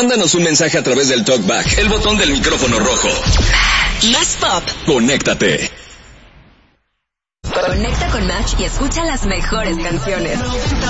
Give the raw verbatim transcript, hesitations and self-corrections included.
Mándanos un mensaje a través del TalkBack, el botón del micrófono rojo. Más pop. Conéctate. Conecta con Match y escucha las mejores canciones.